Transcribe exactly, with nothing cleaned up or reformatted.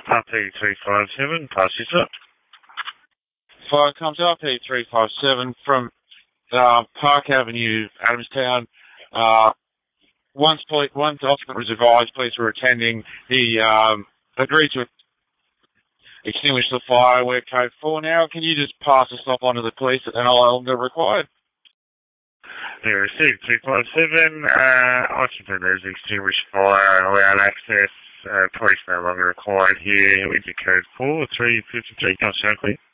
R P three five seven, pass this up. Fire comes R P three five seven from uh, Park Avenue, Adamstown. Uh, once, police, once occupant was advised police were attending, he um, agreed to extinguish the fire. We're code four now. Can you just pass us off onto the police that they're no longer required? Yeah, received three five seven, uh, occupant has extinguished fire, allowed access, uh, police no longer required here with your code four three five three, not exactly.